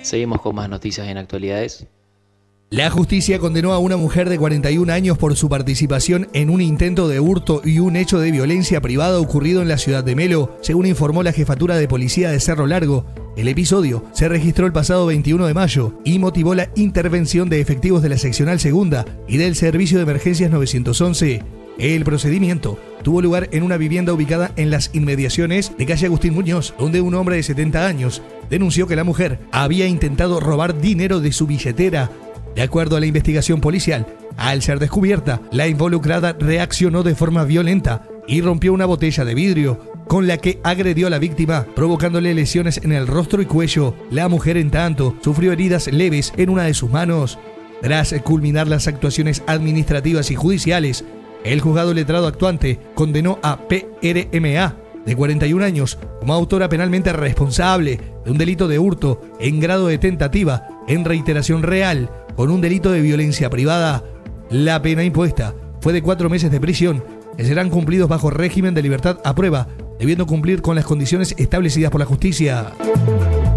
Seguimos con más noticias en actualidades. La justicia condenó a una mujer de 41 años por su participación en un intento de hurto y un hecho de violencia privada ocurrido en la ciudad de Melo, según informó la Jefatura de Policía de Cerro Largo. El episodio se registró el pasado 21 de mayo y motivó la intervención de efectivos de la Seccional Segunda y del Servicio de Emergencias 911. El procedimiento tuvo lugar en una vivienda ubicada en las inmediaciones de calle Agustín Muñoz, donde un hombre de 70 años denunció que la mujer había intentado robar dinero de su billetera. De acuerdo a la investigación policial, al ser descubierta, la involucrada reaccionó de forma violenta y rompió una botella de vidrio, con la que agredió a la víctima, provocándole lesiones en el rostro y cuello. La mujer, en tanto, sufrió heridas leves en una de sus manos. Tras culminar las actuaciones administrativas y judiciales, el juzgado letrado actuante condenó a PRMA, de 41 años, como autora penalmente responsable de un delito de hurto en grado de tentativa en reiteración real con un delito de violencia privada. La pena impuesta fue de 4 meses de prisión, que serán cumplidos bajo régimen de libertad a prueba, debiendo cumplir con las condiciones establecidas por la justicia.